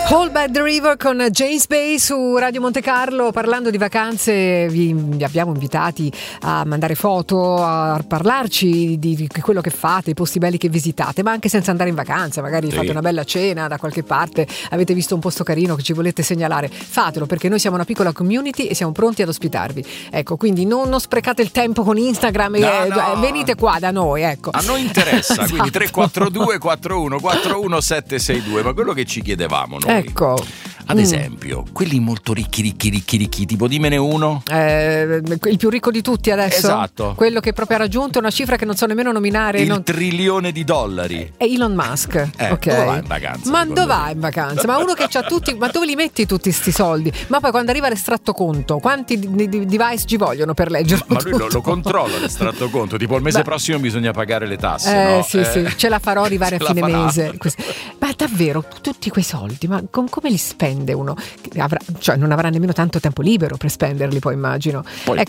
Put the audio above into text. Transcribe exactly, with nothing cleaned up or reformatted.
Hold by the River con James Bay su Radio Monte Carlo. Parlando di vacanze, vi, vi abbiamo invitati a mandare foto, a parlarci di, di quello che fate, i posti belli che visitate, ma anche senza andare in vacanza. Magari sì. Fate una bella cena da qualche parte, avete visto un posto carino che ci volete segnalare, fatelo, perché noi siamo una piccola community e siamo pronti ad ospitarvi. Ecco, quindi non, non sprecate il tempo con Instagram, no, e, no. venite qua da noi, ecco. A noi interessa, esatto. Quindi tre quattro due quattro uno quattro uno sette sei due, ma quello che ci chiedevamo noi. Ecco. Ad esempio, mm. quelli molto ricchi, ricchi, ricchi, ricchi, tipo dimmene uno. Eh, il più ricco di tutti adesso? Esatto. Quello che proprio ha raggiunto una cifra che non so nemmeno nominare. Il non... trilione di dollari. È Elon Musk. Eh, ok. Dove va in vacanza? Ma dove va in vacanza? Ma uno che c'ha tutti. Ma dove li metti tutti sti soldi? Ma poi quando arriva l'estratto conto, quanti di, di, device ci vogliono per leggerlo? Ma lui tutto? lo, lo controlla l'estratto conto. Tipo il mese Beh, prossimo bisogna pagare le tasse. Eh no? sì, eh, sì, ce la farò arrivare a fine farà. mese. Ma davvero, tutti quei soldi, ma com- come li spende uno? Avrà, cioè non avrà nemmeno tanto tempo libero per spenderli, poi immagino. Poi, ecco,